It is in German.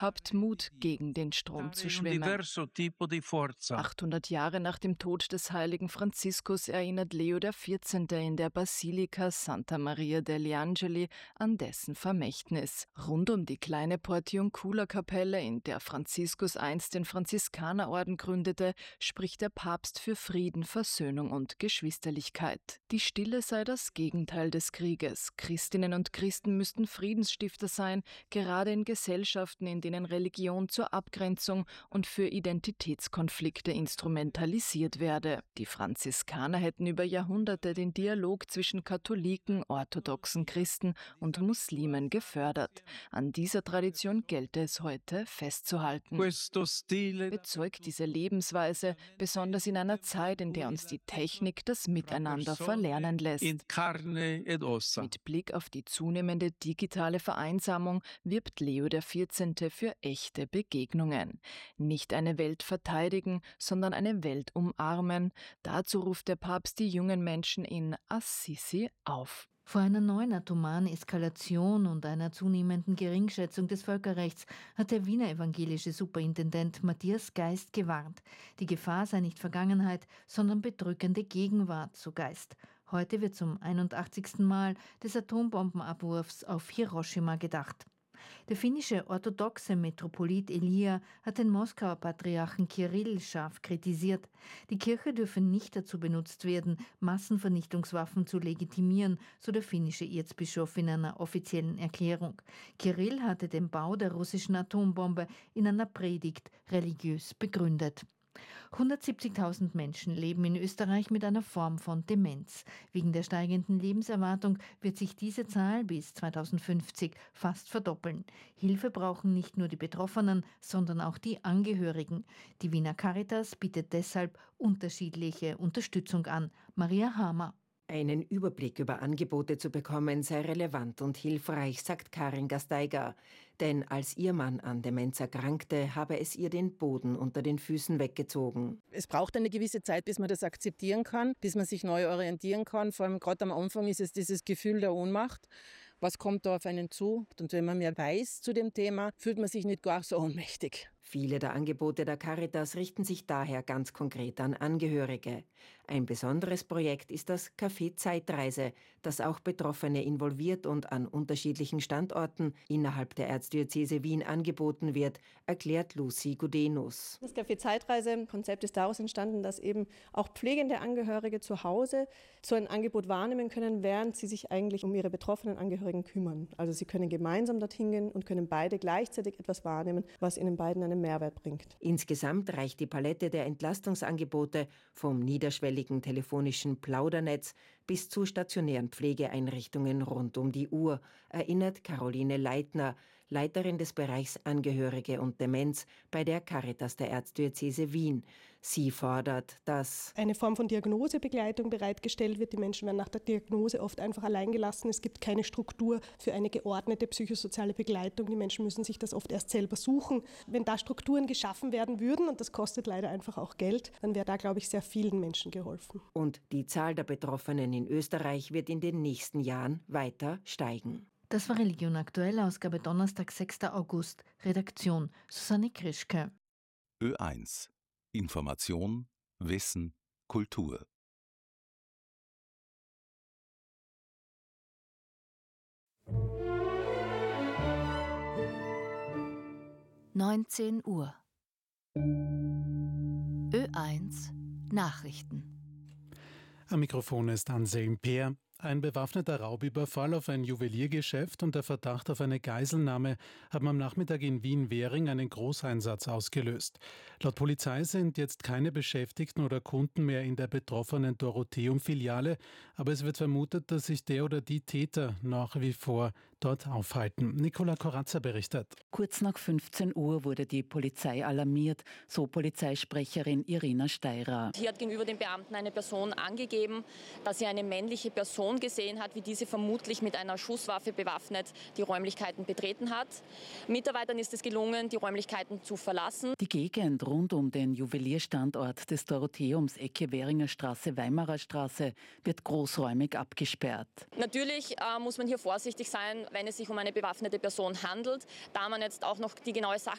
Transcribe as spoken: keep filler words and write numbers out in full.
Habt Mut, gegen den Strom zu schwimmen. achthundert Jahre nach dem Tod des heiligen Franziskus erinnert Leo der vierzehnte. in der Basilika Santa Maria degli Angeli an dessen Vermächtnis. Rund um die kleine Portiuncula-Kapelle, in der Franziskus einst den Franziskanerorden gründete, spricht der Papst für Frieden, Versöhnung und Geschwisterlichkeit. Die Stille sei das Gegenteil des Krieges. Christinnen und Christen müssten Friedensstifter sein, gerade in Gesellschaften, in denen Religion zur Abgrenzung und für Identitätskonflikte instrumentalisiert werde. Die Franziskaner hätten über Jahrhunderte den Dialog zwischen Katholiken, orthodoxen Christen und Muslimen gefördert. An dieser Tradition gelte es heute festzuhalten. Bezeugt diese Lebensweise, besonders in einer Zeit, in der uns die Technik das Miteinander verlernen lässt. Mit Blick auf die zunehmende digitale Vereinsamung wirbt Leo der vierzehnte. für echte Begegnungen. Nicht eine Welt verteidigen, sondern eine Welt umarmen. Dazu ruft der Papst die jungen Menschen in Assisi auf. Vor einer neuen atomaren Eskalation und einer zunehmenden Geringschätzung des Völkerrechts hat der Wiener evangelische Superintendent Matthias Geist gewarnt. Die Gefahr sei nicht Vergangenheit, sondern bedrückende Gegenwart, so Geist. Heute wird zum einundachtzigsten Mal des Atombombenabwurfs auf Hiroshima gedacht. Der finnische orthodoxe Metropolit Elia hat den Moskauer Patriarchen Kirill scharf kritisiert. Die Kirche dürfe nicht dazu benutzt werden, Massenvernichtungswaffen zu legitimieren, so der finnische Erzbischof in einer offiziellen Erklärung. Kirill hatte den Bau der russischen Atombombe in einer Predigt religiös begründet. hundertsiebzigtausend Menschen leben in Österreich mit einer Form von Demenz. Wegen der steigenden Lebenserwartung wird sich diese Zahl bis zweitausendfünfzig fast verdoppeln. Hilfe brauchen nicht nur die Betroffenen, sondern auch die Angehörigen. Die Wiener Caritas bietet deshalb unterschiedliche Unterstützung an. Maria Hamer. Einen Überblick über Angebote zu bekommen sei relevant und hilfreich, sagt Karin Gasteiger. Denn als ihr Mann an Demenz erkrankte, habe es ihr den Boden unter den Füßen weggezogen. Es braucht eine gewisse Zeit, bis man das akzeptieren kann, bis man sich neu orientieren kann. Vor allem gerade am Anfang ist es dieses Gefühl der Ohnmacht. Was kommt da auf einen zu? Und wenn man mehr weiß zu dem Thema, fühlt man sich nicht gar so ohnmächtig. Viele der Angebote der Caritas richten sich daher ganz konkret an Angehörige. Ein besonderes Projekt ist das Café Zeitreise, das auch Betroffene involviert und an unterschiedlichen Standorten innerhalb der Erzdiözese Wien angeboten wird, erklärt Lucy Gudenus. Das Café Zeitreise-Konzept ist daraus entstanden, dass eben auch pflegende Angehörige zu Hause so ein Angebot wahrnehmen können, während sie sich eigentlich um ihre betroffenen Angehörigen kümmern. Also sie können gemeinsam dorthin gehen und können beide gleichzeitig etwas wahrnehmen, was ihnen beiden einen Mehrwert bringt. Insgesamt reicht die Palette der Entlastungsangebote vom niederschwelligen telefonischen Plaudernetz bis zu stationären Pflegeeinrichtungen rund um die Uhr, erinnert Caroline Leitner, Leiterin des Bereichs Angehörige und Demenz bei der Caritas der Erzdiözese Wien. Sie fordert, dass eine Form von Diagnosebegleitung bereitgestellt wird. Die Menschen werden nach der Diagnose oft einfach allein gelassen. Es gibt keine Struktur für eine geordnete psychosoziale Begleitung. Die Menschen müssen sich das oft erst selber suchen. Wenn da Strukturen geschaffen werden würden, und das kostet leider einfach auch Geld, dann wäre da, glaube ich, sehr vielen Menschen geholfen. Und die Zahl der Betroffenen in Österreich wird in den nächsten Jahren weiter steigen. Das war Religion aktuell, Ausgabe Donnerstag, sechster August. Redaktion Susanne Krischke. Ö eins. Information, Wissen, Kultur. neunzehn Uhr. Ö eins Nachrichten. Am Mikrofon ist Anselm Peer. Ein bewaffneter Raubüberfall auf ein Juweliergeschäft und der Verdacht auf eine Geiselnahme haben am Nachmittag in Wien-Währing einen Großeinsatz ausgelöst. Laut Polizei sind jetzt keine Beschäftigten oder Kunden mehr in der betroffenen Dorotheum-Filiale, aber es wird vermutet, dass sich der oder die Täter nach wie vor dort aufhalten. Nicola Corazza berichtet. Kurz nach fünfzehn Uhr wurde die Polizei alarmiert, so Polizeisprecherin Irina Steirer. Hier hat gegenüber den Beamten eine Person angegeben, dass sie eine männliche Person gesehen hat, wie diese vermutlich mit einer Schusswaffe bewaffnet die Räumlichkeiten betreten hat. Mitarbeitern ist es gelungen, die Räumlichkeiten zu verlassen. Die Gegend rund um den Juwelierstandort des Dorotheums Ecke Währinger Straße, Weimarer Straße wird großräumig abgesperrt. Natürlich äh, muss man hier vorsichtig sein, wenn es sich um eine bewaffnete Person handelt, da man jetzt auch noch die genaue Sach